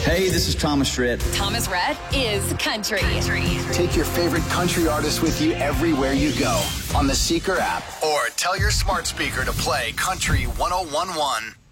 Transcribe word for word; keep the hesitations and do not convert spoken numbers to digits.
Hey, this is Thomas Rhett. Thomas Rhett is country. country. Take your favorite country artist with you everywhere you go on the Seeker app, or tell your smart speaker to play Country one oh one one.